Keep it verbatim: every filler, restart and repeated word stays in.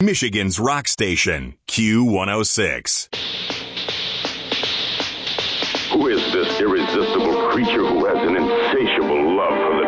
Michigan's rock station, Q one oh six. Who is this irresistible creature who has an insatiable